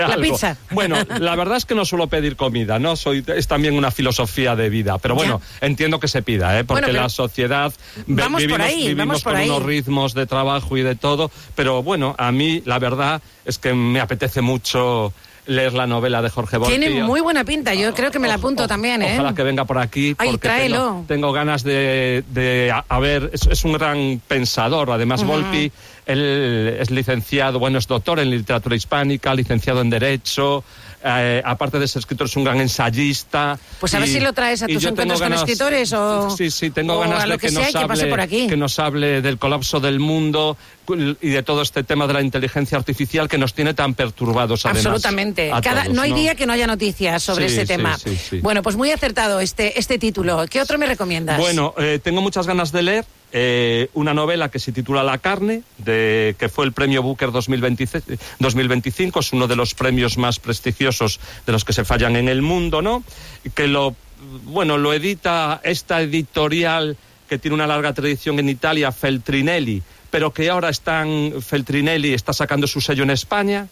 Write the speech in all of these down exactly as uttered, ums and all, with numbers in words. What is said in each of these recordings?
La algo. pizza. Bueno, la verdad es que no suelo pedir comida, ¿no? Soy, es también una filosofía de vida. Pero bueno, ya. entiendo que se pida, ¿eh? Porque bueno, la sociedad... Vamos vivimos, por ahí, vivimos vamos por con ahí. unos ritmos de trabajo y de todo. Pero bueno, a mí la verdad es que me apetece mucho leer la novela de Jorge Volpi. Tiene muy buena pinta, yo creo que me la apunto o, también, ¿eh? Ojalá que venga por aquí. Ay, porque tráelo. Tengo, tengo ganas de, de a, a ver, es, es un gran pensador. Además, uh-huh. Volpi, él es licenciado, bueno, es doctor en literatura hispánica, licenciado en Derecho. Eh, aparte de ser escritor, es un gran ensayista. Pues a y, ver si lo traes a tus encuentros con escritores o... Sí, sí, tengo o ganas de que, que, sea, nos que, hable, por aquí. que nos hable del colapso del mundo y de todo este tema de la inteligencia artificial que nos tiene tan perturbados, además. Absolutamente. Cada, todos, no hay ¿no? día que no haya noticias sobre sí, ese sí, tema. Sí, sí. Bueno, pues muy acertado este, este título. ¿Qué otro me recomiendas? Bueno, eh, tengo muchas ganas de leer eh, una novela que se titula La carne, de, que fue el premio Booker dos mil veinticinco, es uno de los premios más prestigiosos de los que se fallan en el mundo, ¿no? Que lo, bueno, lo edita esta editorial que tiene una larga tradición en Italia, Feltrinelli, pero que ahora están, Feltrinelli está sacando su sello en España.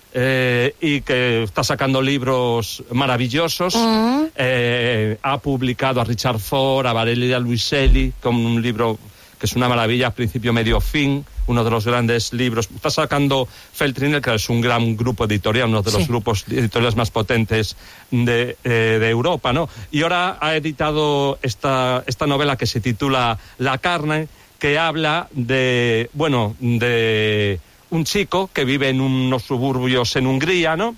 Eh, y que está sacando libros maravillosos. Uh-huh. eh, ha publicado a Richard Ford, a Valeria Luiselli, con un libro que es una maravilla, principio, medio, fin, uno de los grandes libros. Está sacando Feltrinelli, que es un gran grupo editorial, uno de los sí. grupos editoriales más potentes de, eh, de Europa, ¿no? Y ahora ha editado esta, esta novela que se titula La carne, que habla de, bueno, de... un chico que vive en unos suburbios en Hungría, ¿no?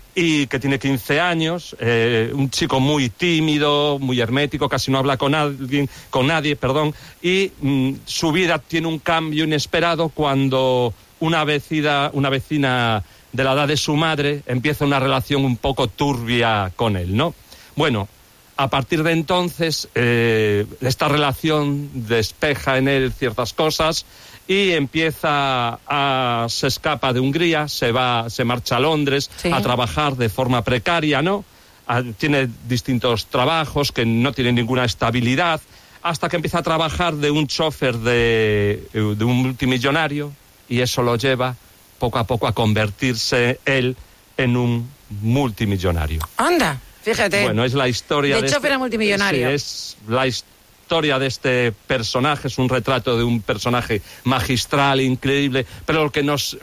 Y que tiene quince años, eh, un chico muy tímido, muy hermético, casi no habla con alguien, con nadie, perdón, y mm, su vida tiene un cambio inesperado cuando una vecina, una vecina de la edad de su madre empieza una relación un poco turbia con él, ¿no? Bueno, a partir de entonces, eh, esta relación despeja en él ciertas cosas y empieza a... se escapa de Hungría, se va, se marcha a Londres sí. a trabajar de forma precaria, ¿no? A, tiene distintos trabajos que no tienen ninguna estabilidad, hasta que empieza a trabajar de un chofer de, de un multimillonario, y eso lo lleva poco a poco a convertirse él en un multimillonario. ¡Anda! Fíjate. Bueno, es la historia de, de chofer este, a multimillonario. Sí, es la historia. historia de este personaje, es un retrato de un personaje magistral, increíble, pero lo que nos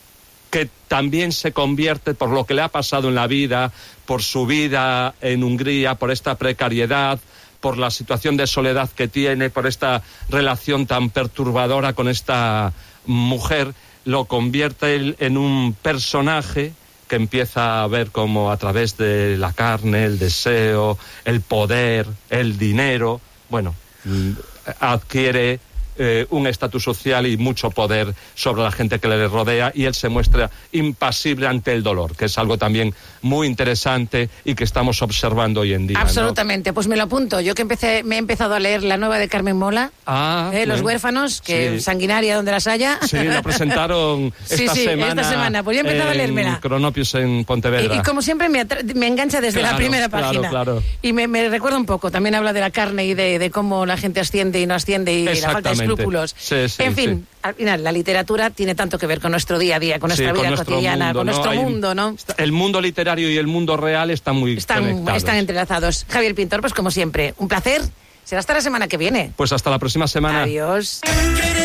que también se convierte por lo que le ha pasado en la vida, por su vida en Hungría, por esta precariedad, por la situación de soledad que tiene, por esta relación tan perturbadora con esta mujer, lo convierte en un personaje que empieza a ver como a través de la carne, el deseo, el poder, el dinero, bueno, adquiere eh, un estatus social y mucho poder sobre la gente que le rodea, y él se muestra impasible ante el dolor, que es algo también muy interesante y que estamos observando hoy en día. Absolutamente, ¿no? Pues me lo apunto. Yo que empecé, me he empezado a leer la nueva de Carmen Mola, ah, eh, Los bien. huérfanos, que sí. sanguinaria donde las haya. Sí, la presentaron esta sí, sí, semana. esta semana, pues yo he empezado a leérmela. Cronopios en Pontevedra. Y, y como siempre me, atra- me engancha desde claro, la primera página. Claro, claro. Y me, me recuerda un poco, también habla de la carne y de, de cómo la gente asciende y no asciende y la falta de escrúpulos. Sí, sí, en fin, sí. al final, la literatura tiene tanto que ver con nuestro día a día, con nuestra sí, vida con nuestro cotidiana, mundo, con ¿no? nuestro Hay, mundo, ¿no? El mundo literario y el mundo real están muy están, conectados. Están entrelazados. Javier Pintor, pues como siempre, un placer. Será hasta la semana que viene. Pues hasta la próxima semana. Adiós.